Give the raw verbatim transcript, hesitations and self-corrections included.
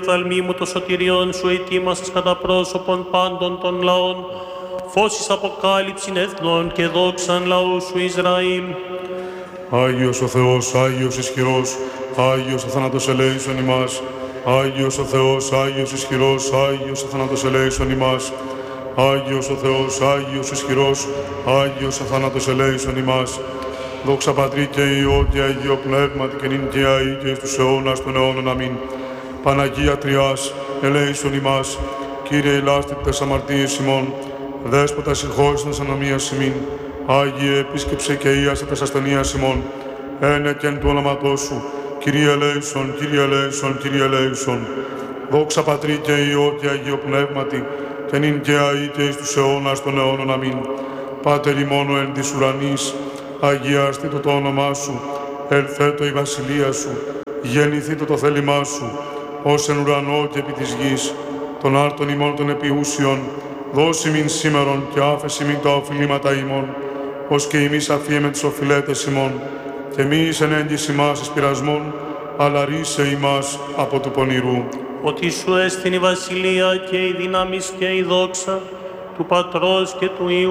Οφθαλμή μου το σωτηριόν σου ετοίμασες κατά πρόσωπον πάντων των λαών, φως εις αποκάλυψην εθνών και δόξαν λαού σου Ισραήλ. Άγιος ο Θεός, Άγιος ισχυρός, Άγιος ο θάνατος ελέησον ημάς. Άγιος ο Θεός, Άγιος ισχυρός, Άγιος ο θάνατος ελέησον ημάς. Άγιος ο Θεός, Άγιος ισχυρός, Άγιος ο θάνατος ελέησον ημάς. Δόξα Πατρί και Υιό και Αγίο Πνεύματι και νυν και αεί και εις τους αιώνας των αιώνων. Αμήν. Παναγία Τριάς, ελέησον ημάς. Κύριε ηλάστη τες αμαρτίες ημών, Δέσποτα συγχώρησον τες ανομίας ημίν. Άγιε επίσκεψε και ίασε τες ασθενείας ημών. Ένε και εν του όνοματός σου, Κύριε ελέησον, Κύριε ελέησον, Κύριε ελέησον. Δόξα Πατρί και Υιό και Αγίο Πνεύματι, και νυν και αεί και εις τους αιώνας των αιώνων. Αμήν. Πάτερ ημών εν της ουρανής, αγιαστήτω το όνομά σου, ελθέτω η βασιλεία σου, γεννηθήτω το θέλημά σου, ως εν ουρανό και επί της γης, των άρτων ημών των επιούσιων, δώσει μην σήμερον και άφεση μην τα οφειλήματα ημών, ως και εμείς αφίεμε τις οφειλέτες ημών, και μη εις ενέγγις ημάς εις πειρασμών, αλλά ρίσε ημάς από του πονηρού. Ότι σου έστειν η βασιλεία και η δύναμις και η δόξα του Πατρός και του Υιού